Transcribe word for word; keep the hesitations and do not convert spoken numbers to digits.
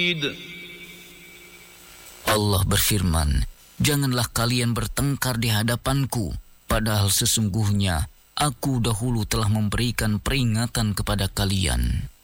Allah berfirman, janganlah kalian bertengkar di hadapanku, padahal sesungguhnya aku dahulu telah memberikan peringatan kepada kalian.